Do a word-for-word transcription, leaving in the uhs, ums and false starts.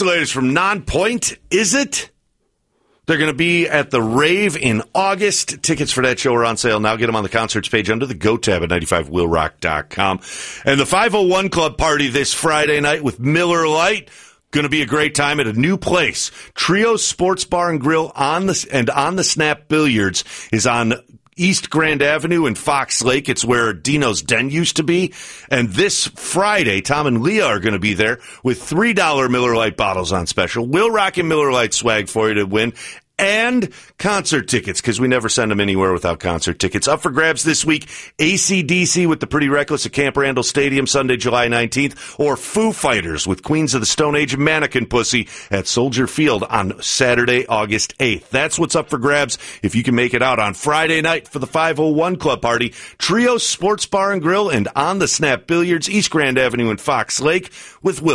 the latest from Non-Point, is it? They're going to be at the Rave in August. Tickets for that show are on sale now. Get them on the concerts page under the Go tab at ninety-five will rock dot com. And the five oh one Club party this Friday night with Miller Lite. Going to be a great time at a new place. Trio Sports Bar and Grill on the and on the Snap Billiards is on East Grand Avenue in Fox Lake. It's where Dino's Den used to be. And this Friday, Tom and Leah are going to be there with three dollar Miller Lite bottles on special. Will Rock and Miller Lite swag for you to win. And concert tickets, because we never send them anywhere without concert tickets. Up for grabs this week, A C D C with the Pretty Reckless at Camp Randall Stadium Sunday, July nineteenth, or Foo Fighters with Queens of the Stone Age and Mannequin Pussy at Soldier Field on Saturday, August eighth. That's what's up for grabs if you can make it out on Friday night for the five oh one Club party. Trio Sports Bar and Grill and On the Snap Billiards, East Grand Avenue in Fox Lake with Will